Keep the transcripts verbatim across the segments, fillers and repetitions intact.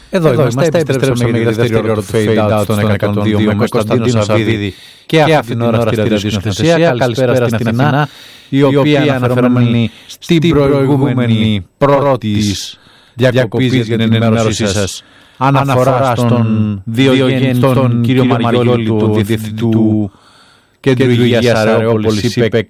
Εδώ είμαστε, επιστρέψαμε για τη δεύτερη ώρα του Fade Out των εκατόν δύο με Κωνσταντίνο Σαββίδη και αυτή την ώρα στη ραδιοσκηνοθεσία. Καλησπέρα στην Αθηνά, η οποία αναφερόμενη στην προηγούμενη πρώτης διακοπής για την ενημέρωσή σας αναφορά στον Διογέννη, τον κύριο Μαριόλη, του Διευθυντού Κέντρου Υγείας Αρεόπολης, είπε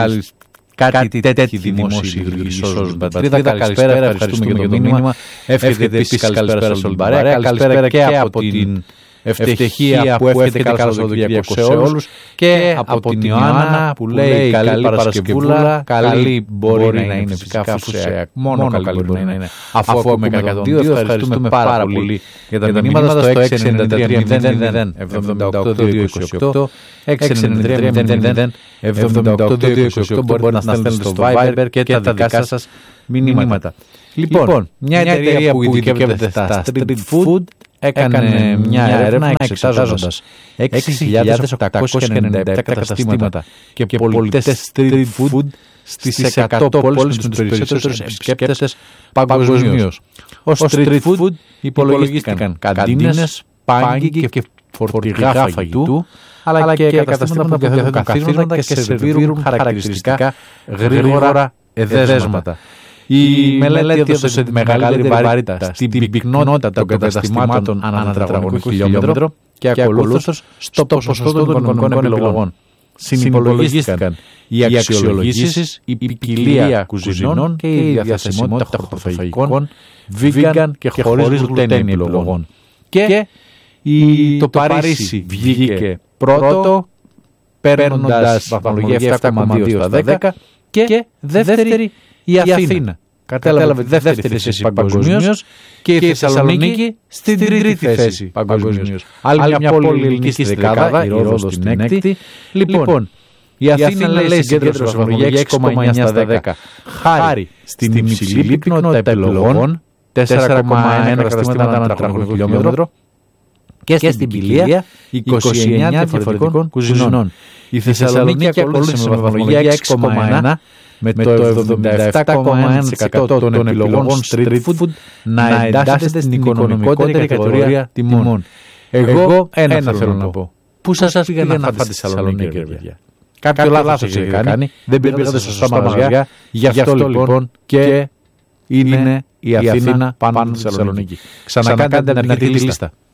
κάτι τέτοιοι δημόσιοι σώζουν την πατρίδα. Καλησπέρα, ευχαριστούμε για το μήνυμα. Εύχεται επίσης καλησπέρα σε όλη την παρέα. Καλησπέρα και από την ευτυχία που εύχεται καλό Σαββατοκύριακο σε όλους και από την Ιωάννα που λέει καλή Παρασκευούλα. Καλή μπορεί να είναι φυσικά, αφού σε μόνο καλή μπορεί να είναι. Αφού ακούμε εκατόν δύο, ευχαριστούμε πάρα πολύ για τα μηνύματα στο έξι εννιά τρία μηδέν μηδέν εβδομήντα οκτώ δύο είκοσι οκτώ έξι εννιά τρία μηδέν μηδέν εβδομήντα οκτώ δύο είκοσι οκτώ. Μπορείτε να στέλνετε στο Viber και τα δικά σας μηνύματα. Λοιπόν, μια εταιρεία που ειδικεύεται στα street food έκανε μια έρευνα εξετάζοντας έξι χιλιάδες οκτακόσια ενενήντα επτά καταστήματα και πολιτές street food στις εκατό πόλεις με τους περισσότερους επισκέπτες παγκοσμίως. Ως street food υπολογίστηκαν καντίνες, πάγκοι και φορτηγά φαγητού, αλλά και καταστήματα που διαθέτουν καθίσματα και σερβίρουν χαρακτηριστικά γρήγορα εδέσματα. Η μελέτη έδωσε τη μεγαλύτερη βαρύτητα στην πυκνότητα των καταστημάτων ανά τετραγωνικό χιλιόμετρο και ακολούθως στο ποσοστό των οικονομικών επιλογών. Συνυπολογίστηκαν οι αξιολογήσεις, η ποικιλία κουζινών και η διαθεσιμότητα χορτοφαγικών, vegan και χωρίς γλουτένη επιλογών. Και το Παρίσι βγήκε πρώτο, παίρνοντας βαθμολογία επτά κόμμα δύο στα δέκα και δεύτερη η Αθήνα. Κατέλαβε τη δεύτερη θέση παγκοσμίως και η Θεσσαλονίκη στην τρίτη θέση παγκοσμίως. Άλλη μια πόλη ελληνική στη δεκάδα, η Ρόδος στην έκτη. Λοιπόν, η Αθήνα λέει συγκέντρωσε βαθμολογία έξι κόμμα εννιά στα δέκα. Χάρη στην υψηλή πυκνότητα επιλογών, τέσσερα κόμμα ένα καταστήματα ανά τετραγωνικό χιλιόμετρο, και στην ποικιλία είκοσι εννιά διαφορετικών κουζινών. Η Θεσσαλονίκη ακολούθησε με βαθμολογία έξι κόμμα ένα, με το εβδομήντα επτά κόμμα ένα τοις εκατό των επιλογών street food να εντάσσεται στην οικονομικότερη κατηγορία τιμών. Εγώ ένα θέλω να πω. Πού σας πήγα να φάτε στη Θεσσαλονίκη, ρε παιδιά? Κάποιο λάθος έχετε κάνει, δεν πήγατε σωστά μαγαζιά, γι' αυτό λοιπόν και είναι η Αθήνα πάνω στη Θεσσαλονίκη. Ξανακάντε την αρχική λίστα.